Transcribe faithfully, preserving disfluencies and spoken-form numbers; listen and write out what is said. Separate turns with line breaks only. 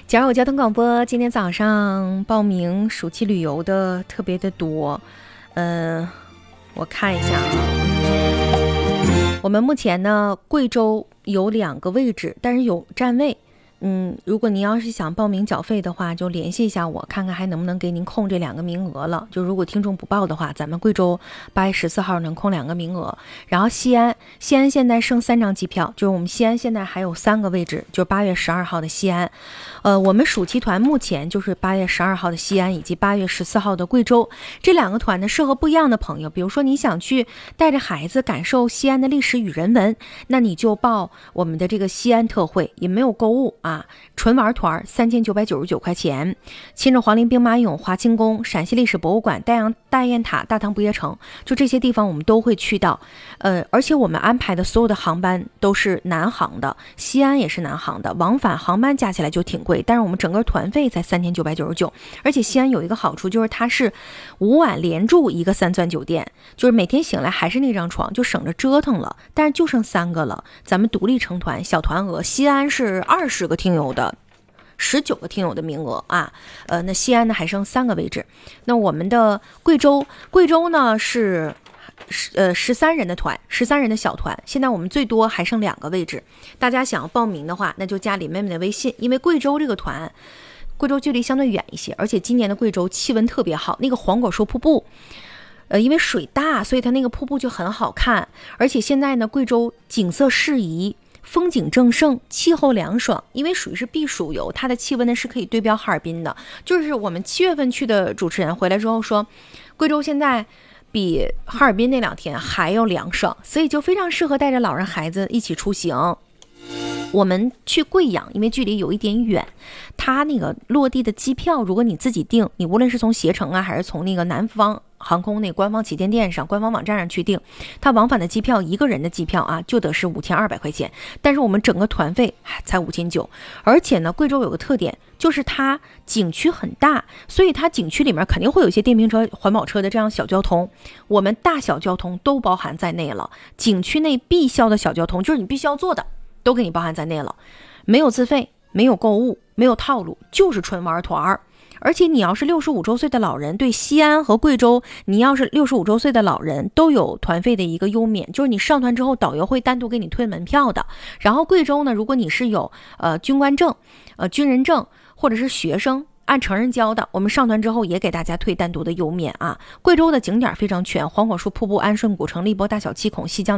假如我交通广播，今天早上报名暑期旅游的特别的多，嗯、呃，我看一下啊，我们目前呢，贵州有两个位置，但是有占位。嗯，如果您要是想报名缴费的话，就联系一下我，看看还能不能给您空这两个名额了。就如果听众不报的话，咱们贵州八月十四号能空两个名额。然后西安，西安现在剩三张机票，就是我们西安现在还有三个位置，就是八月十二号的西安。呃，我们暑期团目前就是八月十二号的西安以及八月十四号的贵州这两个团呢，适合不一样的朋友。比如说你想去带着孩子感受西安的历史与人文，那你就报我们的这个西安特惠，也没有购物啊。啊，纯玩团三千九百九十九块钱，亲着黄陵兵马俑、华清宫、陕西历史博物馆、大洋大雁塔、大唐不夜城，就这些地方我们都会去到。呃，而且我们安排的所有的航班都是南航的，西安也是南航的，往返航班加起来就挺贵，但是我们整个团费才三千九百九十九。而且西安有一个好处，就是它是五晚连住一个三钻酒店，就是每天醒来还是那张床，就省着折腾了。但是就剩三个了，咱们独立成团，小团额，西安是二十个听友的十九个听友的名额啊，呃，那西安呢还剩三个位置。那我们的贵州，贵州呢是呃十三人的团，十三人的小团，现在我们最多还剩两个位置。大家想要报名的话，那就加李妹妹的微信，因为贵州这个团，贵州距离相对远一些，而且今年的贵州气温特别好，那个黄果树瀑布。呃，因为水大，所以它那个瀑布就很好看，而且现在呢，贵州景色适宜。风景正盛，气候凉爽，因为属于是避暑游，它的气温呢是可以对标哈尔滨的。就是我们七月份去的主持人回来之后说，贵州现在比哈尔滨那两天还要凉爽，所以就非常适合带着老人孩子一起出行。我们去贵阳，因为距离有一点远，它那个落地的机票，如果你自己订，你无论是从携程啊，还是从那个南方航空那个官方旗舰店上、官方网站上去订，它往返的机票，一个人的机票啊，就得是五千二百块钱，但是我们整个团费才五千九。而且呢，贵州有个特点，就是它景区很大，所以它景区里面肯定会有一些电瓶车、环保车的这样小交通，我们大小交通都包含在内了。景区内必销的小交通，就是你必须要做的，都给你包含在内了，没有自费，没有购物，没有套路，就是纯玩团儿。而且你要是六十五周岁的老人，对西安和贵州，你要是六十五周岁的老人都有团费的一个优免，就是你上团之后导游会单独给你退门票的。然后贵州呢，如果你是有呃军官证、呃军人证或者是学生按成人交的，我们上团之后也给大家退单独的优免啊。贵州的景点非常全，黄果树瀑布、安顺古城、荔波大小七孔、西江